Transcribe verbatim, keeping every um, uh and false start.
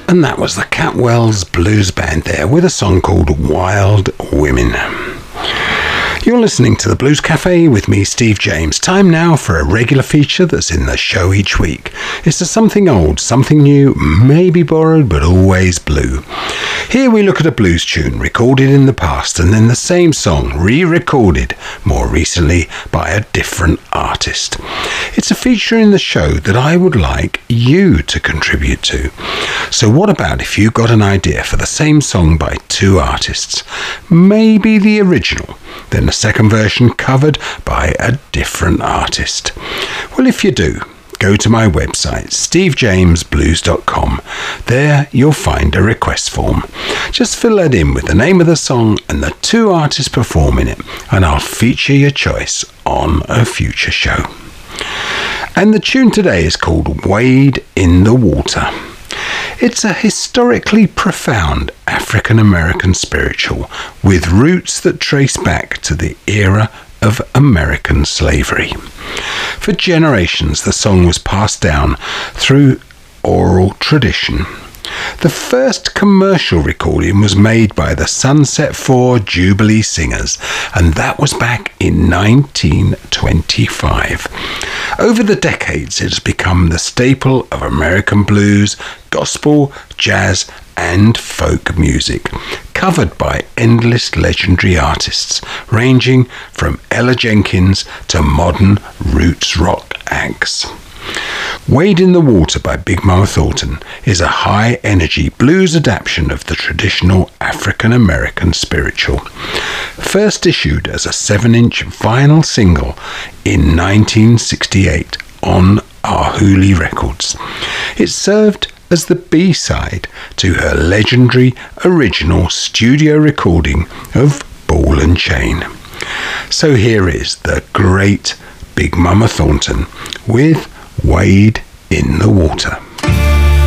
And that was the Catwells Blues Band there with a song called Wild Women. You're listening to the Blues Cafe with me, Steve James. Time now for a regular feature that's in the show each week. It's a something old, something new, maybe borrowed, but always blue. Here we look at a blues tune recorded in the past and then the same song re-recorded more recently by a different artist. It's a feature in the show that I would like you to contribute to. So what about if you got an idea for the same song by two artists? Maybe the original, then a second version covered by a different artist. Well, if you do, go to my website, steve james blues dot com. There you'll find a request form. Just fill that in with the name of the song and the two artists performing it, and I'll feature your choice on a future show. And the tune today is called Wade in the Water. It's a historically profound African-American spiritual with roots that trace back to the era of American slavery. For generations, the song was passed down through oral tradition. The first commercial recording was made by the Sunset Four Jubilee Singers, and that was back in nineteen twenty-five. Over the decades, it has become the staple of American blues, gospel, jazz, and folk music, covered by endless legendary artists, ranging from Ella Jenkins to modern roots rock acts. Wade in the Water by Big Mama Thornton is a high-energy blues adaptation of the traditional African-American spiritual. First issued as a seven-inch vinyl single in nineteen sixty-eight on Ahuli Records, it served as the B-side to her legendary original studio recording of Ball and Chain. So here is the great Big Mama Thornton with Wade in the Water.